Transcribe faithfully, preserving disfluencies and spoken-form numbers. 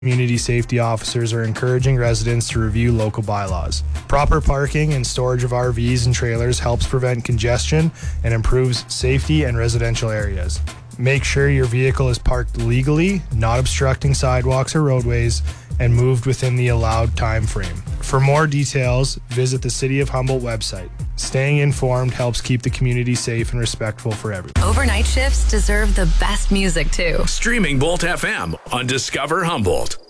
Community safety officers are encouraging residents to review local bylaws. Proper parking and storage of R Vs and trailers helps prevent congestion and improves safety in residential areas. Make sure your vehicle is parked legally, not obstructing sidewalks or roadways, and moved within the allowed time frame. For more details, visit the City of Humboldt website. Staying informed helps keep the community safe and respectful for everyone. Overnight shifts deserve the best music too. Streaming Bolt F M on Discover Humboldt.